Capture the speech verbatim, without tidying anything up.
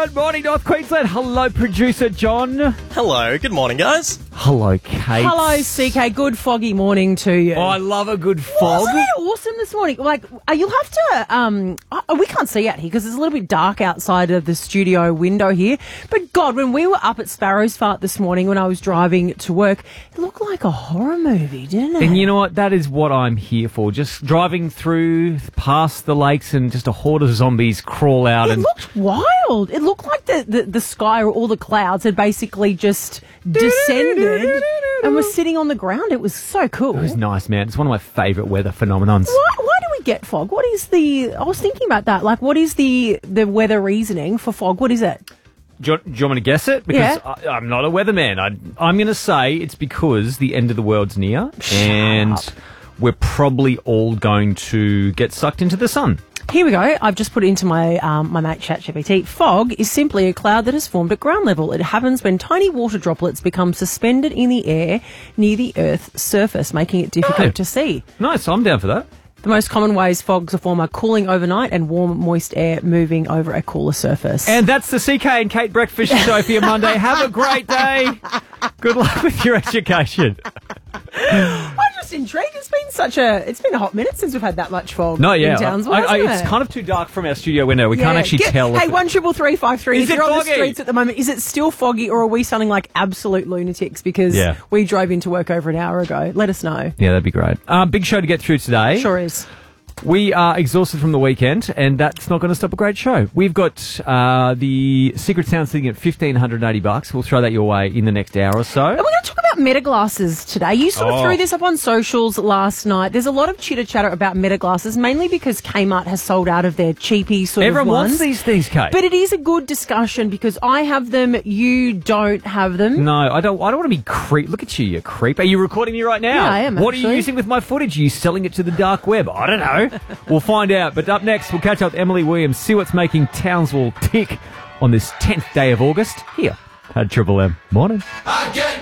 Good morning, North Queensland. Hello, producer John. Hello, good morning, guys. Hello, Kate. Hello, C K. Good foggy morning to you. Oh, I love a good fog. Wasn't it awesome this morning? Like, uh, you'll have to, um, uh, we can't see out here because it's a little bit dark outside of the studio window here. But God, when we were up at Sparrow's Fart this morning when I was driving to work, it looked like a horror movie, didn't it? And you know what? That is what I'm here for. Just driving through past the lakes and just a horde of zombies crawl out. It and looked wild. It looked like the, the, the sky or all the clouds had basically just descended and was sitting on the ground. It was so cool. It was nice, man. It's one of my favourite weather phenomenons. Why, why do we get fog? What is the... I was thinking about that. Like, what is the, the weather reasoning for fog? What is it? Do you, do you want me to guess it? Because Yeah. I, I'm not a weatherman. I, I'm going to say it's because the end of the world's near and up. we're probably all going to get sucked into the sun. Here we go. I've just put it into my um, my mate ChatGPT. Fog is simply a cloud that has formed at ground level. It happens when tiny water droplets become suspended in the air near the Earth's surface, making it difficult Oh. to see. Nice. I'm down for that. The most common ways fogs are formed are cooling overnight and warm, moist air moving over a cooler surface. And that's the C K and Kate Breakfast Show for your Monday. Have a great day. Good luck with your education. I'm just intrigued. It's been such a... It's been a hot minute since we've had that much fog No, yeah. in Townsville, I, I, hasn't it's it? kind of too dark from our studio window. We can't Yeah. actually Get- tell. Hey, if one triple three five three. Is If it you're on the foggy? streets at the moment, is it still foggy, or are we sounding like absolute lunatics because Yeah. we drove into work over an hour ago? Let us know. Yeah, that'd be great. Um, big show to get through today. Sure is. We are exhausted from the weekend, and that's not going to stop a great show. We've got uh, the Secret Sound sitting at fifteen eighty bucks. We'll throw that your way in the next hour or so. And we're going to talk about meta glasses today. You sort of Oh. threw this up on socials last night. There's a lot of chitter chatter about meta glasses, mainly because Kmart has sold out of their cheapy sort Everyone of ones. wants these things, Kate. But it is a good discussion because I have them, you don't have them. No, I don't. I don't want to be creep. Look at you, you creep. Are you recording me right now? Yeah, I am, What are you actually. using with my footage? Are you selling it to the dark web? I don't know. We'll find out. But up next, we'll catch up with Emily Williams, see what's making Townsville tick on this tenth day of August here at Triple M. Morning. I get